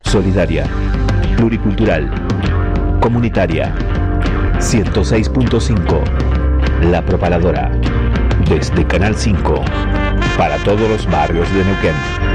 solidaria, pluricultural, comunitaria. 106.5, La Propaladora. Desde Canal 5, para todos los barrios de Neuquén.